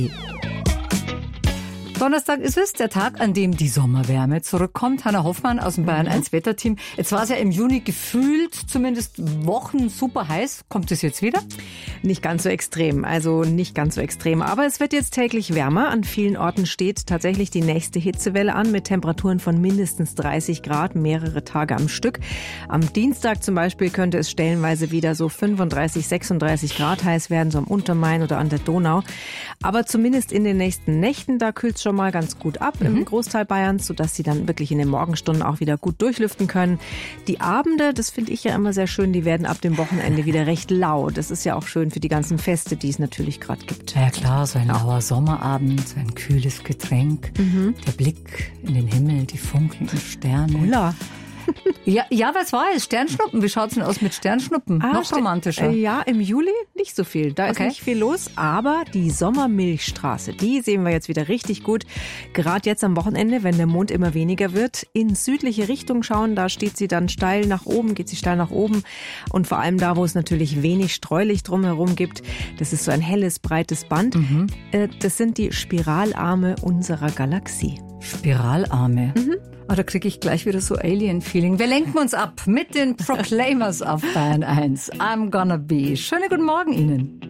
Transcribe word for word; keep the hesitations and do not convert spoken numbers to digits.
Donnerstag ist es, der Tag, an dem die Sommerwärme zurückkommt. Hanna Hoffmann aus dem Bayern eins Wetterteam. Jetzt war es ja im Juni gefühlt, zumindest Wochen, super heiß. Kommt es jetzt wieder? Nicht ganz so extrem, also nicht ganz so extrem. Aber es wird jetzt täglich wärmer. An vielen Orten steht tatsächlich die nächste Hitzewelle an mit Temperaturen von mindestens dreißig Grad, mehrere Tage am Stück. Am Dienstag zum Beispiel könnte es stellenweise wieder so fünfunddreißig, sechsunddreißig Grad heiß werden, so am Untermain oder an der Donau. Aber zumindest in den nächsten Nächten, da kühlt es schon mal ganz gut ab, mhm. im Großteil Bayerns, sodass sie dann wirklich in den Morgenstunden auch wieder gut durchlüften können. Die Abende, das finde ich ja immer sehr schön, die werden ab dem Wochenende wieder recht lau. Das ist ja auch schön für die ganzen Feste, die es natürlich gerade gibt. Ja klar, so ein lauer Sommerabend, so ein kühles Getränk, mhm. der Blick in den Himmel, die funkelnden Sterne. Ulla. Ja, ja, was war es? Sternschnuppen. Wie schaut's denn aus mit Sternschnuppen? Ah, Noch romantischer. Äh, ja, im Juli nicht so viel. Da okay. ist nicht viel los. Aber die Sommermilchstraße, die sehen wir jetzt wieder richtig gut. Gerade jetzt am Wochenende, wenn der Mond immer weniger wird, in südliche Richtung schauen. Da steht sie dann steil nach oben, geht sie steil nach oben. Und vor allem da, wo es natürlich wenig Streulicht drumherum gibt, das ist so ein helles, breites Band. Mhm. Äh, das sind die Spiralarme unserer Galaxie. Spiralarme? Mhm. Oh, da kriege ich gleich wieder so Alien-Feeling. Wir lenken uns ab mit den Proclaimers auf Bayern eins. I'm gonna be. Schönen guten Morgen Ihnen.